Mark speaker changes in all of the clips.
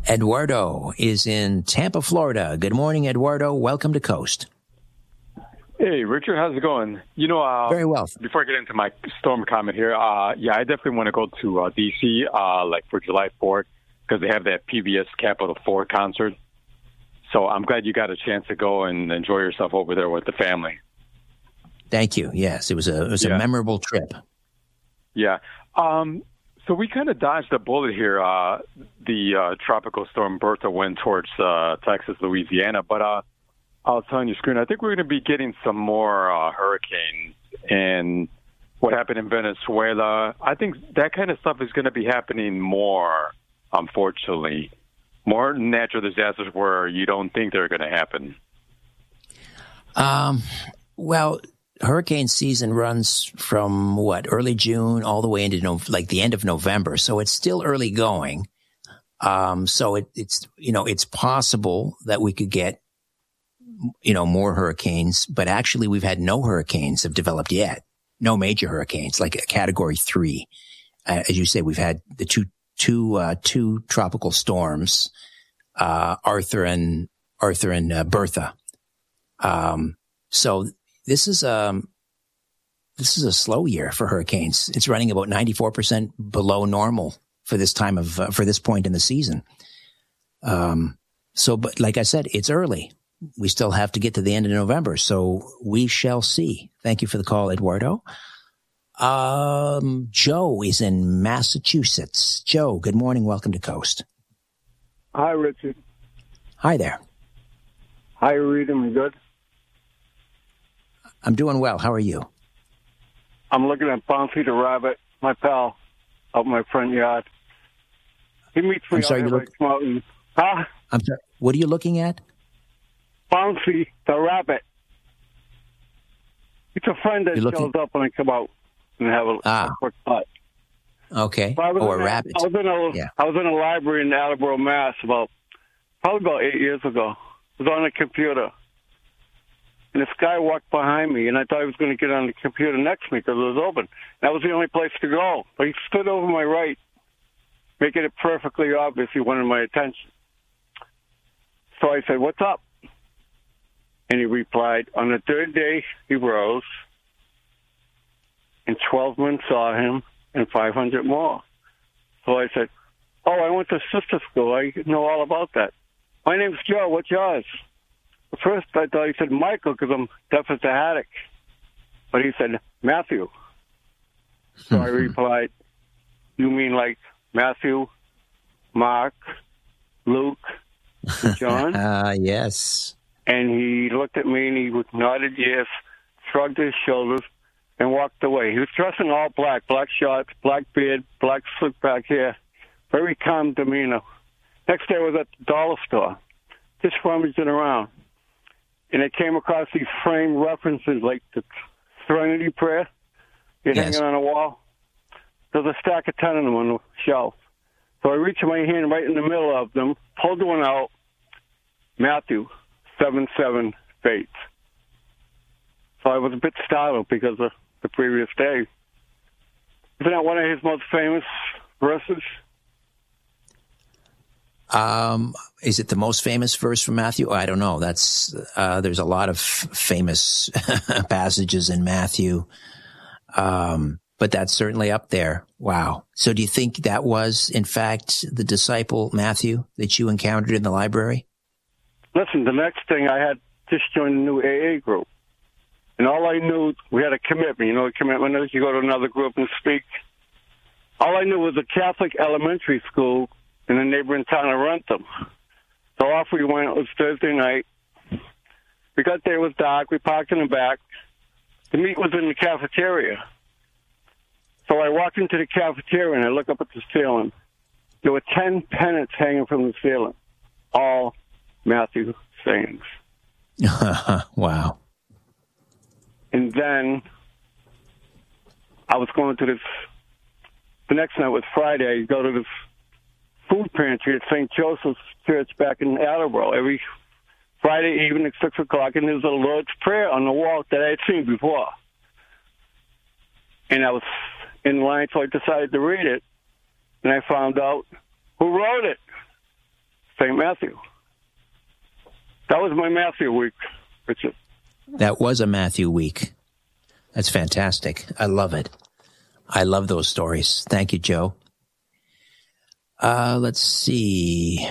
Speaker 1: Eduardo is in Tampa, Florida. Good morning, Eduardo. Welcome to Coast.
Speaker 2: Hey, Richard, how's it going?
Speaker 1: Very well.
Speaker 2: Before I get into my storm comment here, I definitely want to go to D.C. For July 4th because they have that PBS Capital 4 concert. So I'm glad you got a chance to go and enjoy yourself over there with the family.
Speaker 1: Thank you. Yes, it was a memorable trip.
Speaker 2: Yeah. So we kind of dodged a bullet here. The tropical storm Bertha went towards Texas, Louisiana, but I was telling you, Screen, I think we're going to be getting some more hurricanes. And what happened in Venezuela, I think that kind of stuff is going to be happening more, unfortunately. More natural disasters where you don't think they're going to happen.
Speaker 1: Well, hurricane season runs from early June all the way into the end of November. So it's still early going. So it's possible that we could get, more hurricanes, but actually we've had no hurricanes have developed yet. No major hurricanes, like a category 3. As you say, we've had the two tropical storms, Arthur and Bertha. So this is a slow year for hurricanes. It's running about 94% below normal for this point in the season. But like I said, it's early. We still have to get to the end of November, so we shall see. Thank you for the call, Eduardo. Joe is in Massachusetts. Joe, good morning. Welcome to Coast.
Speaker 3: Hi, Richard.
Speaker 1: Hi there.
Speaker 3: How are you reading? Good?
Speaker 1: I'm doing well. How are you?
Speaker 3: I'm looking at Bouncy the rabbit, my pal, out in my front yard. He meets me out here by Mountain. Huh?
Speaker 1: I'm sorry. What are you looking at?
Speaker 3: Bouncy the rabbit. It's a friend that shows up when I come out and have a quick cut.
Speaker 1: Okay.
Speaker 3: A rabbit. I was in a library in Attleboro, Mass. Probably about 8 years ago. I was on a computer. And this guy walked behind me, and I thought he was going to get on the computer next to me because it was open. That was the only place to go. But he stood over my right, making it perfectly obvious he wanted my attention. So I said, "What's up?" And he replied, on the third day, he rose, and 12 men saw him, and 500 more. So I said, "Oh, I went to sister school. I know all about that. My name's Joe. What's yours?" At first, I thought he said Michael because I'm deaf as a haddock. But he said Matthew. So I replied, "You mean like Matthew, Mark, Luke, and John?"
Speaker 1: Yes.
Speaker 3: And he looked at me and he nodded yes, shrugged his shoulders, and walked away. He was dressed in all black shorts, black beard, black slick back hair, very calm demeanor. Next day I was at the dollar store, just rummaging around. And I came across these framed references like the Serenity Prayer. You're hanging on a wall. There's a stack of 10 of them on the shelf. So I reached my hand right in the middle of them, pulled one out, Matthew 7:7 faith. So I was a bit startled because of the previous day. Isn't that one of his most famous verses?
Speaker 1: Is it the most famous verse from Matthew? I don't know. That's there's a lot of famous passages in Matthew, but that's certainly up there. Wow. So do you think that was, in fact, the disciple Matthew that you encountered in the library?
Speaker 3: Listen, the next thing I had just joined a new AA group. And all I knew, we had a commitment. You know what a commitment is? You go to another group and speak. All I knew was a Catholic elementary school in the neighboring town of Rentham. So off we went. It was Thursday night. We got there. It was dark. We parked in the back. The meet was in the cafeteria. So I walked into the cafeteria and I look up at the ceiling. There were 10 pennants hanging from the ceiling. All Matthew sayings.
Speaker 1: Wow.
Speaker 3: And then I was going to this, the next night was Friday, I go to this food pantry at St. Joseph's Church back in Attleboro every Friday evening at 6 o'clock, and there's a Lord's Prayer on the wall that I had seen before. And I was in line, so I decided to read it, and I found out who wrote it. St. Matthew. That was my Matthew week, Richard.
Speaker 1: That was a Matthew week. That's fantastic. I love it. I love those stories. Thank you, Joe. Let's see.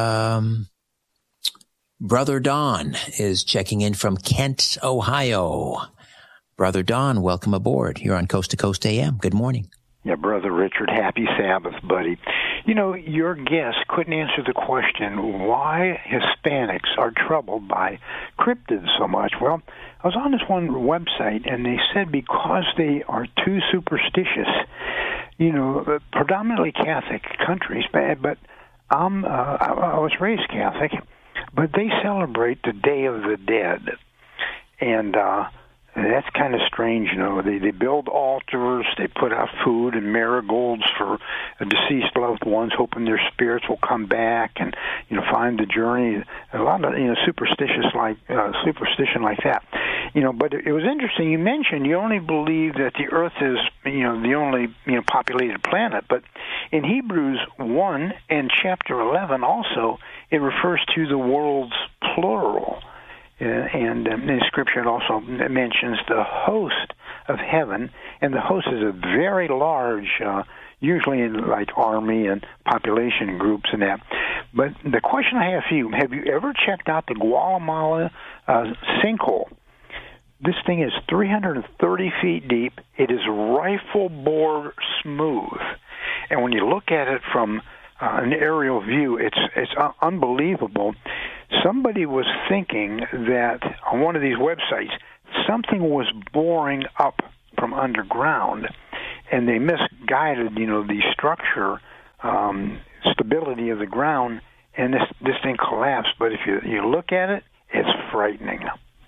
Speaker 1: Brother Don is checking in from Kent, Ohio. Brother Don, welcome aboard. You're on Coast to Coast AM. Good morning.
Speaker 4: Yeah, Brother Richard, happy Sabbath, buddy. You know, your guest couldn't answer the question why Hispanics are troubled by cryptids so much. Well, I was on this one website, and they said because they are too superstitious. You know, predominantly Catholic countries, but I was raised Catholic, but they celebrate the Day of the Dead, and that's kind of strange, you know. They build altars, they put out food and marigolds for deceased loved ones, hoping their spirits will come back and, you know, find the journey. A lot of, you know, superstition like that, you know. But it was interesting. You mentioned you only believe that the Earth is, you know, the only, you know, populated planet, but in Hebrews 1 and chapter 11 also it refers to the world's plural. And in Scripture it also mentions the host of heaven, and the host is a very large, usually in like army and population groups and that. But the question I have for you, have you ever checked out the Guatemala sinkhole? This thing is 330 feet deep. It is rifle bore smooth. And when you look at it from an aerial view, it's unbelievable. Somebody was thinking that on one of these websites, something was boring up from underground, and they misguided, you know, the structure, stability of the ground, and this thing collapsed. But if you look at it, it's frightening.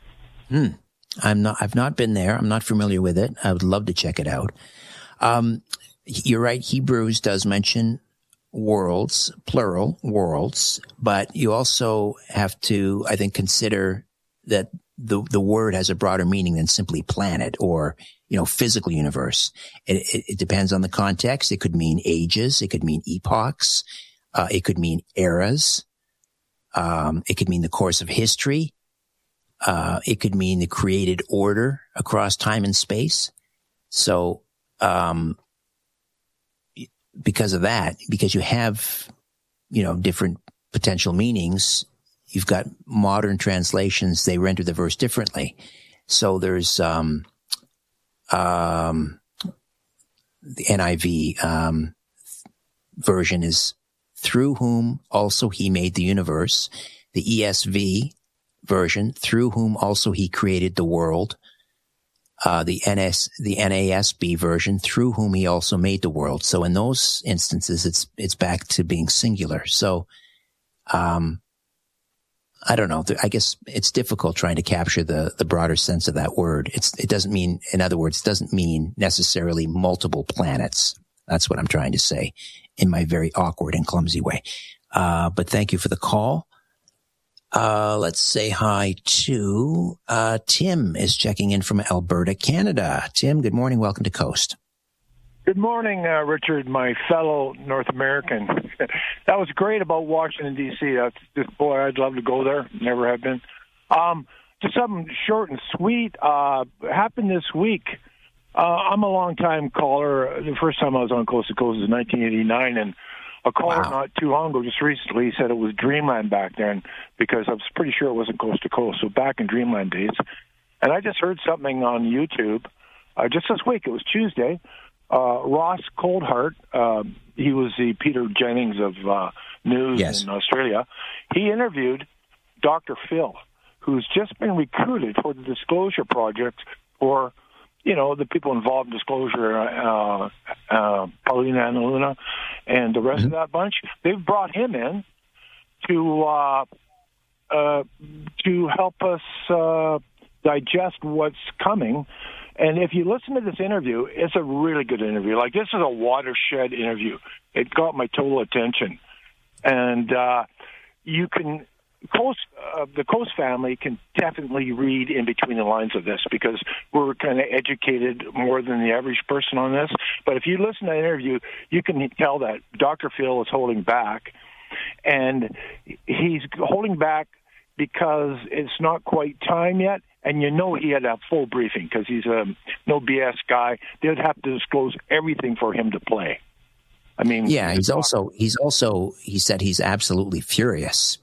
Speaker 1: I've not been there. I'm not familiar with it. I would love to check it out. You're right. Hebrews does mention worlds, plural worlds, but you also have to, I think, consider that the word has a broader meaning than simply planet or, you know, physical universe. It depends on the context. It could mean ages. It could mean epochs. It could mean eras. It could mean the course of history. It could mean the created order across time and space. So, because of that, because you have, you know, different potential meanings, you've got modern translations, they render the verse differently. So there's the NIV version is through whom also he made the universe. The ESV version, through whom also he created the world. The NASB version, through whom he also made the world. So in those instances, it's back to being singular. So, I don't know. I guess it's difficult trying to capture the broader sense of that word. It doesn't mean, in other words, it doesn't mean necessarily multiple planets. That's what I'm trying to say in my very awkward and clumsy way. But thank you for the call. Let's say hi to, Tim is checking in from Alberta, Canada. Tim, good morning. Welcome to Coast.
Speaker 5: Good morning, Richard, my fellow North American. That was great about Washington, D.C. Boy, I'd love to go there. Never have been. Just something short and sweet happened this week. I'm a long-time caller. The first time I was on Coast to Coast was in 1989, and a caller not too long ago, just recently, said it was Dreamland back then, because I was pretty sure it wasn't Coast to Coast. So back in Dreamland days. And I just heard something on YouTube just this week. It was Tuesday. Ross Coldhart, he was the Peter Jennings of news in Australia. He interviewed Dr. Phil, who's just been recruited for the Disclosure Project for, you know, the people involved in Disclosure, Paulina and Luna, and the rest of that bunch. They've brought him in to help us digest what's coming. And if you listen to this interview, it's a really good interview. Like, this is a watershed interview. It got my total attention. And you can... the Coast family can definitely read in between the lines of this, because we're kind of educated more than the average person on this. But if you listen to the interview, you can tell that Dr. Phil is holding back. and he's holding back because it's not quite time yet. And he had a full briefing because he's a no BS guy. They'd have to disclose everything for him to play. I mean,
Speaker 1: yeah, he said he's absolutely furious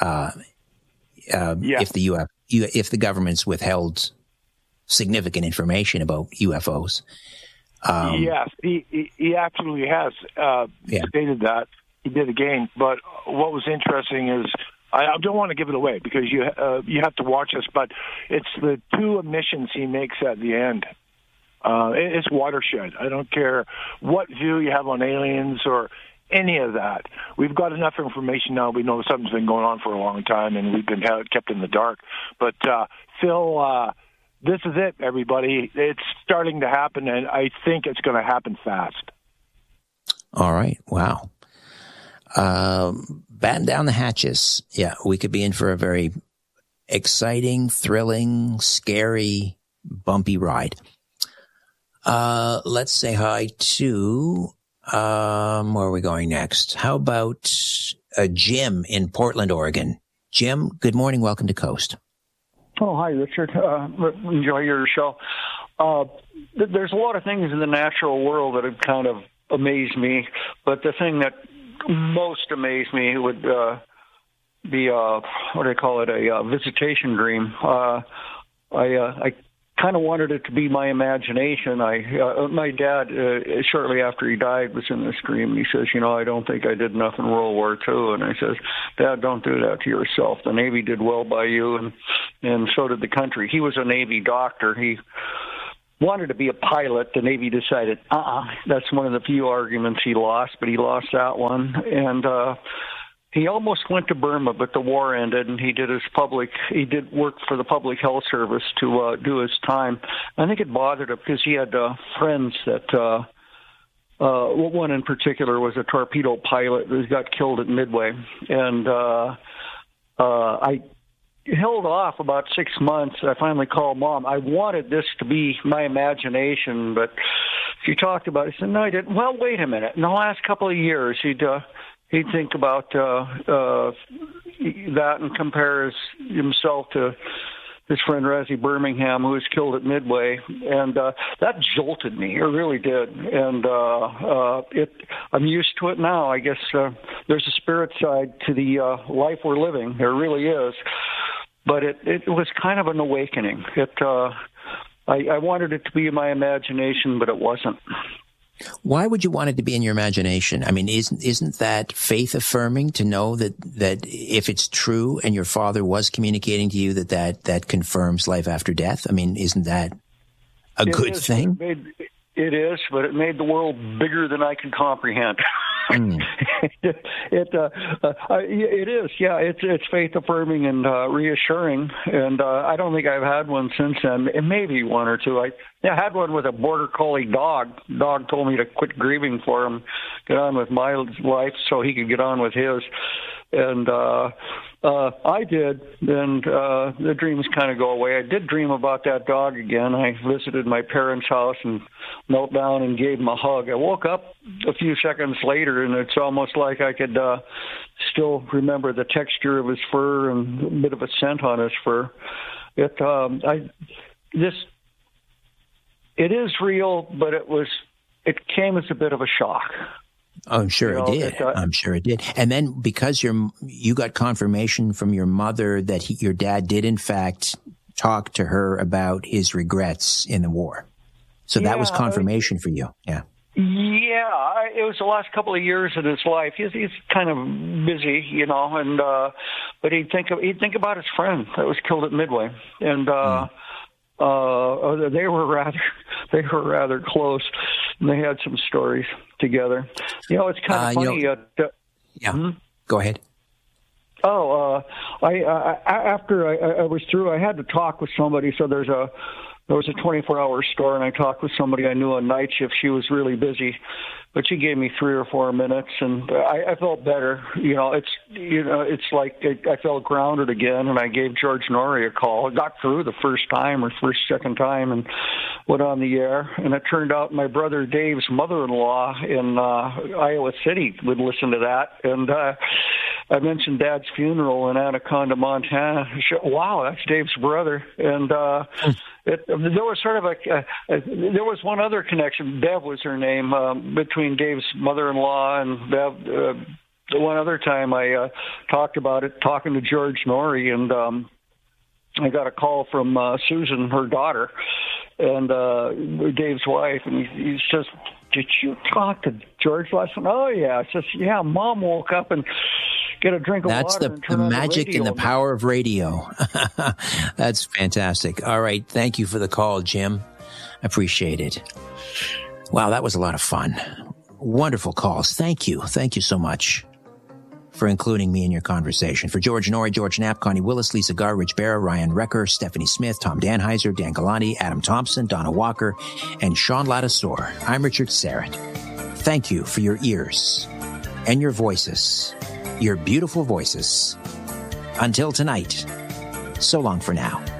Speaker 1: if the government's withheld significant information about UFOs.
Speaker 5: Yes, he absolutely has stated that. He did again. But what was interesting is, I don't want to give it away because you have to watch this, but it's the two admissions he makes at the end. It's watershed. I don't care what view you have on aliens or any of that. We've got enough information now. We know something's been going on for a long time, and we've been kept in the dark. But, Phil, this is it, everybody. It's starting to happen, and I think it's going to happen fast.
Speaker 1: All right. Wow. Batten down the hatches. Yeah, we could be in for a very exciting, thrilling, scary, bumpy ride. Let's say hi to, where are we going next? How about Jim in Portland, Oregon? Jim, good morning. Welcome to Coast.
Speaker 6: Oh, hi, Richard. Enjoy your show. There's a lot of things in the natural world that have kind of amazed me, but the thing that most amazed me would be what do they call it? A visitation dream. I kind of wanted it to be my imagination. My dad, shortly after he died, was in this dream. He says, I don't think I did enough in World War II. And I says, Dad, don't do that to yourself. The Navy did well by you, and so did the country. He was a Navy doctor. He wanted to be a pilot. The Navy decided, that's one of the few arguments he lost, but he lost that one. And he almost went to Burma, but the war ended, and he did work for the Public Health Service to do his time. I think it bothered him because he had friends that, one in particular was a torpedo pilot who got killed at Midway. And I held off about 6 months. I finally called Mom. I wanted this to be my imagination, but she talked about it. I said, no, I didn't. Well, wait a minute. In the last couple of years, he'd think about that and compare himself to his friend Razzie Birmingham, who was killed at Midway, and that jolted me. It really did. And I'm used to it now. I guess there's a spirit side to the life we're living. There really is. But it was kind of an awakening. I wanted it to be in my imagination, but it wasn't.
Speaker 1: Why would you want it to be in your imagination? I mean, isn't that faith affirming to know that if it's true and your father was communicating to you that confirms life after death? I mean, isn't that a good thing?
Speaker 6: It is, but it made the world bigger than I could comprehend. It is, yeah. It's faith affirming and reassuring, and I don't think I've had one since then. It may be one or two. I had one with a border collie dog. Dog told me to quit grieving for him, get on with my life so he could get on with his. And I did, and the dreams kind of go away. I did dream about that dog again. I visited my parents' house and knelt down and gave him a hug. I woke up a few seconds later, and it's almost like I could still remember the texture of his fur and a bit of a scent on his fur. It is real, but it came as a bit of a shock.
Speaker 1: I'm sure it did. I'm sure it did. And then because you got confirmation from your mother that your dad did in fact talk to her about his regrets in the war. So that was confirmation for you. Yeah.
Speaker 6: Yeah, it was the last couple of years of his life. He's kind of busy, and but he'd think about his friend that was killed at Midway, and they were rather close. And they had some stories together. It's kind of funny.
Speaker 1: Go ahead.
Speaker 6: After I was through, I had to talk with somebody. So there was a 24-hour store, and I talked with somebody I knew on night shift. She was really busy, but she gave me 3 or 4 minutes, and I felt better. It's like I felt grounded again, and I gave George Norrie a call. I got through the second time, and went on the air. And it turned out my brother Dave's mother-in-law in Iowa City would listen to that, and I mentioned Dad's funeral in Anaconda, Montana. Wow, that's Dave's brother. And there was sort of there was one other connection. Bev was her name, between Dave's mother-in-law and Bev. One other time I talked about it, talking to George Norrie, and I got a call from Susan, her daughter, and Dave's wife, and he says, "Did you talk to George last night?" "Oh, yeah." I says, "Yeah, Mom woke up and get a drink of water." That's
Speaker 1: the magic and the power of radio. That's fantastic. All right. Thank you for the call, Jim. Appreciate it. Wow, that was a lot of fun. Wonderful calls. Thank you. Thank you so much for including me in your conversation. For George Norrie, George Knapp, Connie Willis, Lisa Garr, Rich Barra, Ryan Recker, Stephanie Smith, Tom Danheiser, Dan Galante, Adam Thompson, Donna Walker, and Sean Ladisor, I'm Richard Syrett. Thank you for your ears and your voices, your beautiful voices. Until tonight, so long for now.